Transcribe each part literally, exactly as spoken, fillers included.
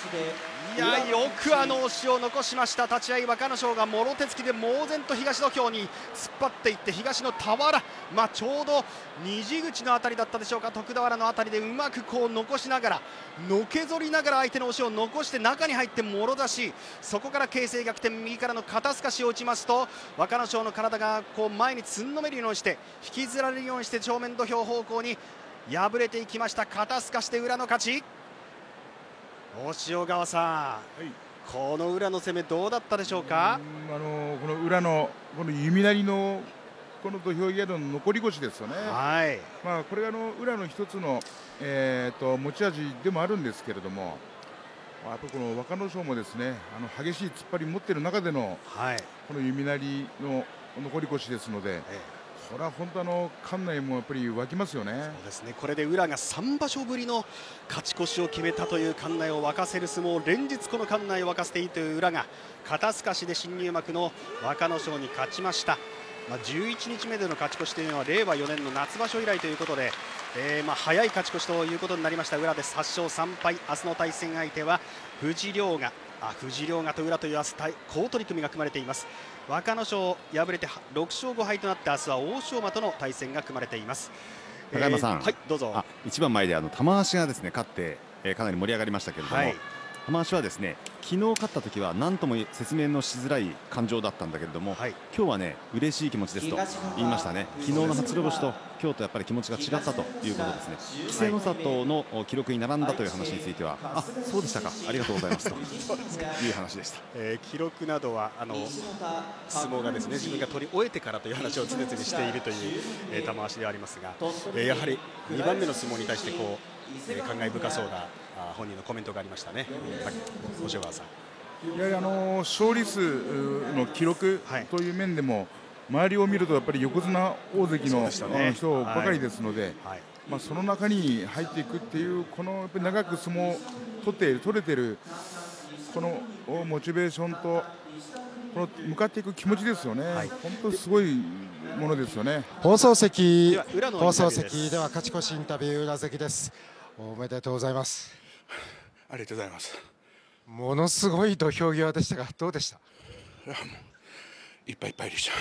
いやよくあの押しを残しました。立ち合い若野将がもろ手つきで猛然と東土俵に突っ張っていって、東の俵、まあ、ちょうど虹口の辺りだったでしょうか、徳俵の辺りでうまくこう残しながら、のけぞりながら相手の押しを残して中に入ってもろ出し、そこから形勢逆転、右からの肩すかしを打ちますと、若野将の体がこう前につんのめるようにして引きずられるようにして正面土俵方向に敗れていきました。肩すかしで宇良の勝ち。塩川さん、はい、この宇良の攻めどうだったでしょうか。 うあのこの宇良のこの弓なりのこの土俵際の残り腰ですよね。 はい、 まあ、これがあの宇良の一つの、えー、と持ち味でもあるんですけれども、あとこの若野将もですね、あの激しい突っ張り持っている中での、はい、この弓なりの残り腰ですので、ええ、これは本当あの館内もやっぱり湧きますよね。 そうですね、これで宇良がさん場所ぶりの勝ち越しを決めたという館内を沸かせる相撲、連日この館内を沸かせているという宇良が肩すかしで新入幕の若野将に勝ちました。まあ、じゅういちにちめでの勝ち越しというのは令和よねんの夏場所以来ということで、えー、まあ早い勝ち越しということになりました宇良です。はっしょうさんぱい、明日の対戦相手は藤良があ藤良がと宇良という明日好取組が組まれています。若野将敗れてろくしょうごはいとなって明日は欧勝馬との対戦が組まれています。 高山さん、 えー、はいどうぞ。 あ一番前であの玉鷲がですね勝って、えー、かなり盛り上がりましたけれども、はい、玉鷲はですね昨日勝った時は何とも説明のしづらい感情だったんだけれども、はい、今日はね嬉しい気持ちですと言いましたね。昨日の初白星と今日とやっぱり気持ちが違ったということですね。稀勢の里の記録に並んだという話については、あそうでしたか、ありがとうございますという話でした。 えー、記録などはあの相撲がですね自分が取り終えてからという話を常々しているという、えー、玉鷲でありますが、えー、やはりにばんめの相撲に対してこう、えー、感慨深そうなあ本人のコメントがありましたね。はい、押川さん、 いやあの勝利数の記録という面でも、はい、周りを見るとやっぱり横綱大関の、ね、人ばかりですので、はいはい、まあ、その中に入っていくっていうこのやっぱり長く相撲を取っている取れているこのモチベーションとこの向かっていく気持ちですよね、はい、本当にすごいものですよね。 放送席放送席では勝ち越しインタビュー宇良関です。おめでとうございます。 ありがとうございます。 ものすごい土俵際でしたがどうでした。 いやもういっぱいいっぱいでした。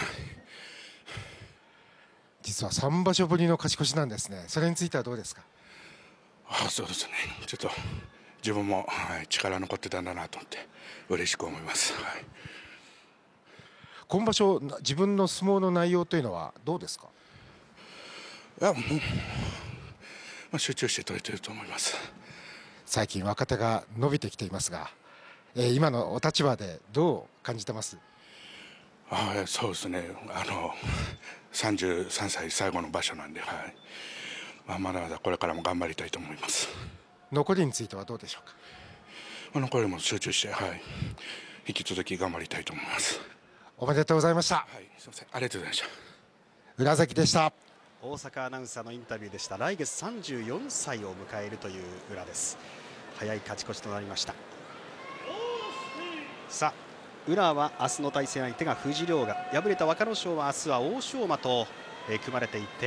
実はさん場所ぶりの勝ち越しなんですね。それについてはどうですか。 ああそうですね、ちょっと自分も、はい、力残ってたんだなと思って嬉しく思います、はい、 今場所自分の相撲の内容というのはどうですか。 いやもう、まあ、集中して取れていると思います。 最近若手が伸びてきていますが、えー、今のお立場でどう感じてます。 ああそうですね、あのさんじゅうさんさい最後の場所なんで、はい、まあ、まだまだこれからも頑張りたいと思います。 残りについてはどうでしょうか。 まあ、残りも集中して、はい、引き続き頑張りたいと思います。 おめでとうございました。 はい、すみません、ありがとうございました。 宇良関でした。 大阪アナウンサーのインタビューでした。来月さんじゅうよんさいを迎えるという宇良です。早い勝ち越しとなりました。さあ宇良は明日の対戦相手が藤良が、敗れた若野将は明日は欧勝馬と、えー、組まれていて